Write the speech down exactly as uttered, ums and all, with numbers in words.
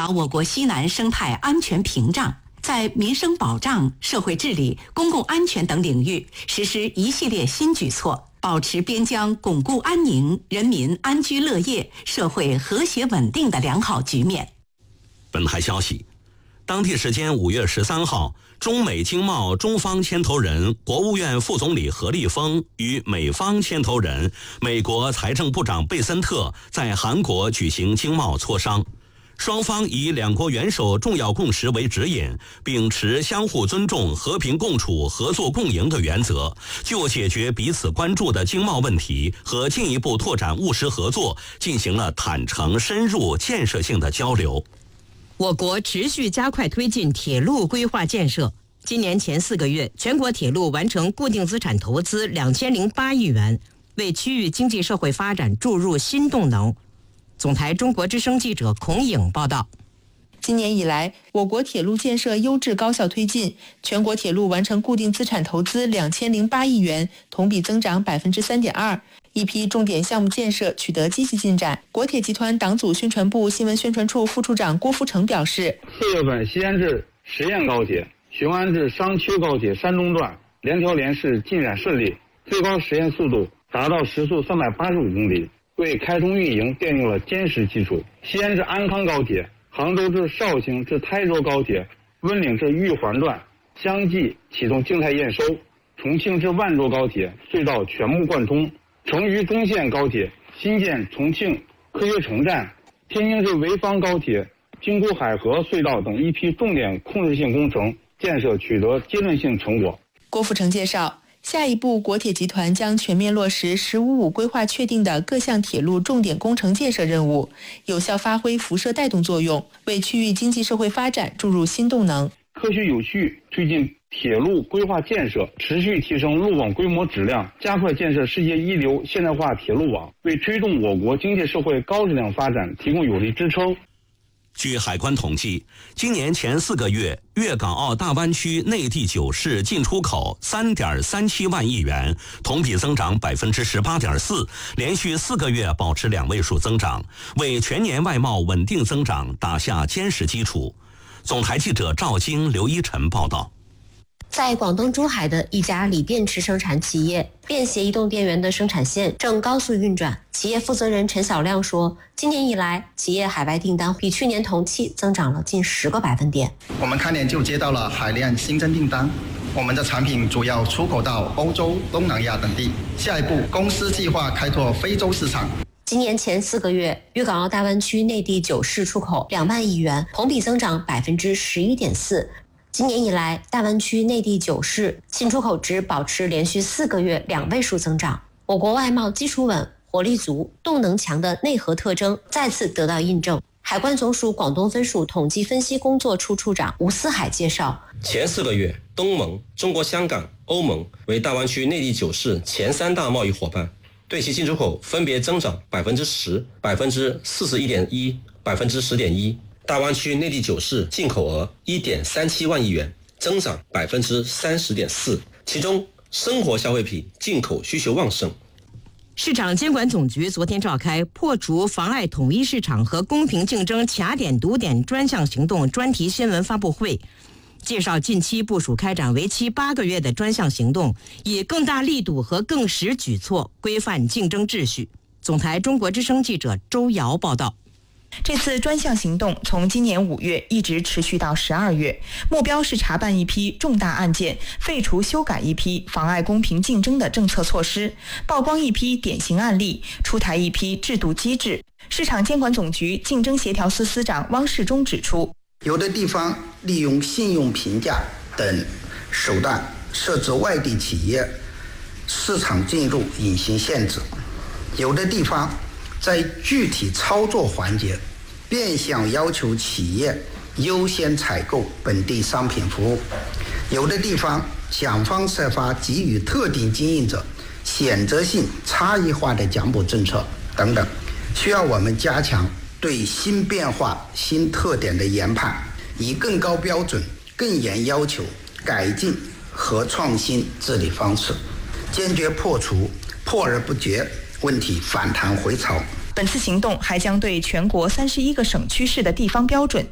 牢我国西南生态安全屏障，在民生保障、社会治理、公共安全等领域实施一系列新举措，保持边疆巩固安宁、人民安居乐业、社会和谐稳定的良好局面。 本台消息，当地时间五月十三号，中美经贸中方牵头人、国务院副总理何立峰与美方牵头人、美国财政部长贝森特在韩国举行经贸磋商。双方以两国元首重要共识为指引，秉持相互尊重、和平共处、合作共赢的原则，就解决彼此关注的经贸问题和进一步拓展务实合作进行了坦诚、深入、建设性的交流。 我国持续加快推进铁路规划建设。今年前四个月，全国铁路完成固定资产投资两千零八亿元，为区域经济社会发展注入新动能。总台中国之声记者孔颖报道。 今年以来，我国铁路建设优质高效推进，全国铁路完成固定资产投资两千零八亿元，同比增长百分之三点二。一批重点项目建设取得积极进展。国铁集团党组宣传部新闻宣传处副处长郭福成表示， 四月份西安至十堰高铁、雄安至商丘高铁山东段联调联试进展顺利，最高实现速度达到时速三百八十五公里，为开通运营奠定了坚实基础。西安至安康高铁、杭州至绍兴至台州高铁、温岭至玉环段相继启动静态验收，重庆至万州高铁隧道全部贯通，成渝中线高铁新建重庆科学城站，天津至潍坊高铁、京珠海河隧道等一批重点控制性工程建设取得阶段性成果。 郭富城介绍，下一步国铁集团将全面落实“十五五”规划确定的各项铁路重点工程建设任务，有效发挥辐射带动作用，为区域经济社会发展注入新动能。 科学有序推进铁路规划建设，持续提升路网规模质量，加快建设世界一流现代化铁路网，为推动我国经济社会高质量发展提供有力支撑。 据海关统计，今年前四个月，粤港澳大湾区内地九市进出口三点三七万亿元，同比增长百分之十八点四，连续四个月保持两位数增长，为全年外贸稳定增长打下坚实基础。总台记者赵晶、刘一晨报道。 在广东珠海的一家锂电池生产企业，便携移动电源的生产线正高速运转。企业负责人陈小亮说，今年以来，企业海外订单比去年同期增长了近十个百分点。 我们开年就接到了海量新增订单，我们的产品主要出口到欧洲、东南亚等地。下一步，公司计划开拓非洲市场。 今年前四个月，粤港澳大湾区内地九市出口两万亿元，同比增长百分之十一点四。今年以来，大湾区内地九市进出口值保持连续四个月两位数增长。我国外贸基础稳、活力足、动能强的内核特征再次得到印证。海关总署广东分署统计分析工作处处长吴思海介绍， 前四个月，东盟、中国香港、欧盟为大湾区内地九市前三大贸易伙伴，对其进出口分别增长百分之十、百分之四十一点一、百分之十点一。大湾区内地九市进口额 一点三七万亿元，增长百分之三十点四，其中生活消费品进口需求旺盛。 市场监管总局昨天召开破除妨碍统一市场和公平竞争卡点堵点专项行动专题新闻发布会，介绍近期部署开展为期八个月的专项行动，以更大力度和更实举措规范竞争秩序。总台中国之声记者周瑶报道。 这次专项行动从今年五月一直持续到十二月，目标是查办一批重大案件，废除修改一批妨碍公平竞争的政策措施，曝光一批典型案例，出台一批制度机制。市场监管总局竞争协调司司长汪世忠指出， 有的地方利用信用评价等手段设置外地企业市场进入隐形限制，有的地方在具体操作环节变相要求企业优先采购本地商品服务，有的地方想方设法给予特定经营者选择性差异化的奖补政策等等，需要我们加强对新变化新特点的研判，以更高标准更严要求改进和创新治理方式，坚决破除破而不绝问题反弹回潮。 本次行动还将对全国三十一个省区市的地方标准